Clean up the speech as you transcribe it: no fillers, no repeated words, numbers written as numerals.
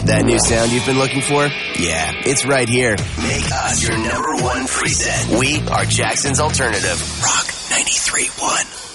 That new sound you've been looking for? Yeah, it's right here. Make us your number one preset. We are Jackson's alternative. Rock 93.1.